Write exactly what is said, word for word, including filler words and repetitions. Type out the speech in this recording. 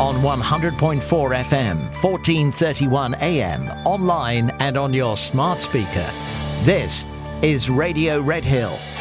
on one hundred point four F M, fourteen thirty-one A M, online and on your smart speaker. This is Radio Redhill.